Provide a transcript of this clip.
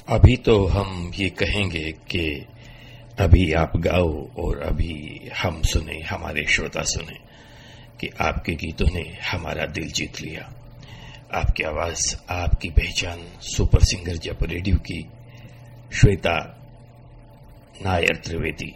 अभी तो हम ये कहेंगे कि अभी आप गाओ और अभी हम सुने, हमारे श्रोता सुने कि आपके गीतों ने हमारा दिल जीत लिया। आपकी आवाज, आपकी पहचान सुपर सिंगर जब रेडियो की श्वेता नायर त्रिवेदी।